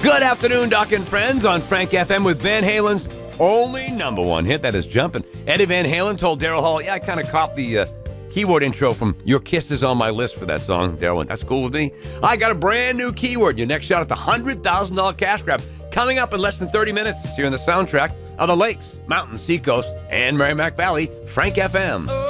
Good afternoon, Doc and friends, on Frank FM with Van Halen's only number one hit, that is Jumpin'. Eddie Van Halen told Daryl Hall, I kind of copped the keyword intro from Your Kiss Is on my list for that song. Daryl went, that's cool with me. I got a brand new keyword. Your next shot at the $100,000 cash grab coming up in less than 30 minutes here in the soundtrack of the Lakes, Mountains, Seacoast, and Merrimack Valley, Frank FM.